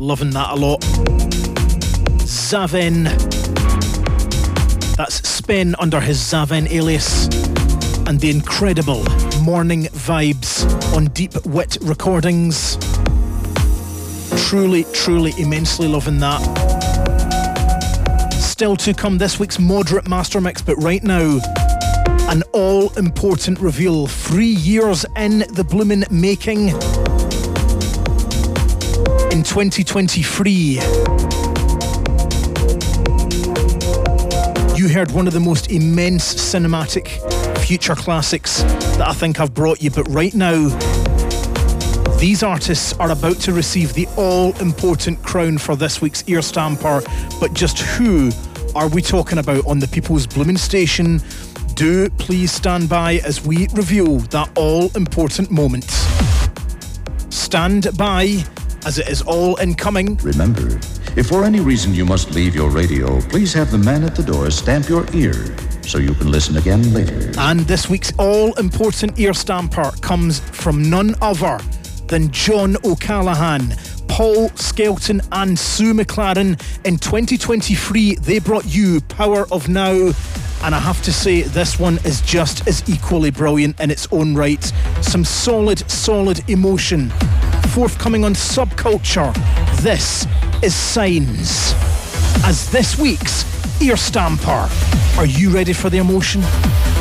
loving that a lot. Zaven, that's Spen under his Zaven alias, and the incredible Morning Vibes on Deep Wit Recordings. Truly, truly immensely loving that. Still to come this week's Moderate Master Mix, but right now, an all-important reveal. 3 years in the bloomin' making. In 2023, you heard one of the most immense cinematic future classics that I think I've brought you, but right now, these artists are about to receive the all-important crown for this week's Ear Stamper. But just who are we talking about on the People's Bloomin' Station? Do please stand by as we reveal that all-important moment. Stand by, as it is all incoming. Remember, if for any reason you must leave your radio, please have the man at the door stamp your ear so you can listen again later. And this week's all-important Ear Stamper comes from none other than John O'Callaghan, Paul Skelton and Sue McLaren. In 2023, they brought you Power of Now. And I have to say, this one is just as equally brilliant in its own right. Some solid emotion forthcoming on Subculture. This is Signs as this week's Ear Stamper. Are you ready for the emotion?